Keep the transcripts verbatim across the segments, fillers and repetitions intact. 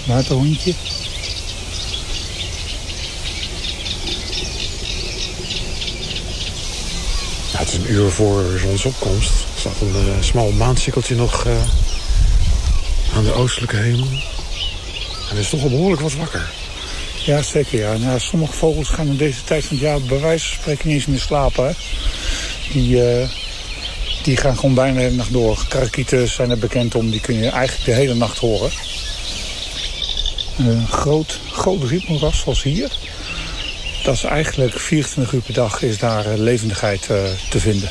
Waterhondje. Ja, het is een uur voor zonsopkomst. Er staat een uh, smal maansikkeltje nog uh, aan de oostelijke hemel. En er is toch al behoorlijk wat wakker. Ja, zeker ja. Nou, sommige vogels gaan in deze tijd van het jaar bij wijze van spreken niet eens meer slapen. Hè. Die, uh, die gaan gewoon bijna de hele nacht door. Karakieten zijn er bekend om, die kun je eigenlijk de hele nacht horen. Een groot, groot rietmoeras zoals hier. Dat is eigenlijk vierentwintig uur per dag is daar uh, levendigheid uh, te vinden.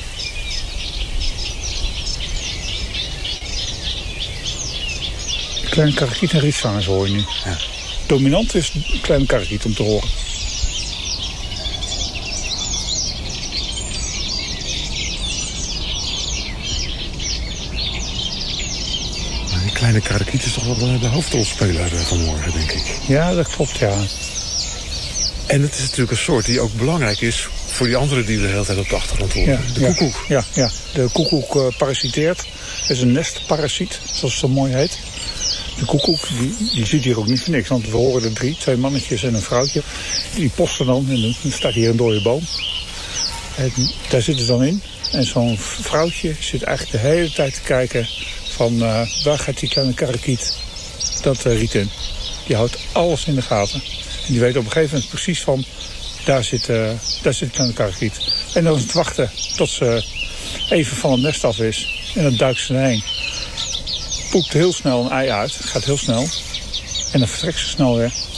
Kleine karakiet en rietzangers hoor je nu. Ja. Dominant is kleine karakiet om te horen. Maar die kleine karakiet is toch wel de, de hoofdrolspeler vanmorgen, denk ik. Ja, dat klopt, ja. En het is natuurlijk een soort die ook belangrijk is voor die andere die we de hele tijd op de achtergrond horen. Ja, de ja, koekoek. Ja, ja, de koekoek uh, parasiteert. Het is een nestparasiet, zoals het zo mooi heet. De koekoek, die, die zit hier ook niet voor niks. Want we horen er drie, twee mannetjes en een vrouwtje. Die posten dan, en er staat hier een dode boom. En daar zitten ze dan in. En zo'n vrouwtje zit eigenlijk de hele tijd te kijken van uh, waar gaat die kleine karakiet dat uh, riet in. Die houdt alles in de gaten. En die weet op een gegeven moment precies van, daar zit, uh, daar zit een kleine karakiet. En dan is het wachten tot ze even van het nest af is. En dan duikt ze erheen. Poept heel snel een ei uit, gaat heel snel. En dan vertrekt ze snel weer.